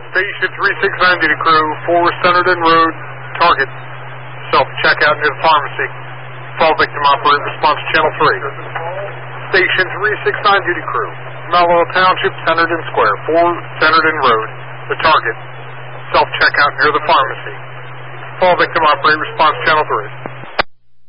Station 369 duty crew, 4 Centerton Road, target, self-checkout near the pharmacy. Fall victim operator, response channel 3. Station 369 duty crew, Mallow Township, Centerton Square, 4 Centerton Road, the target, self-checkout near the pharmacy. Fall victim operator, response channel 3.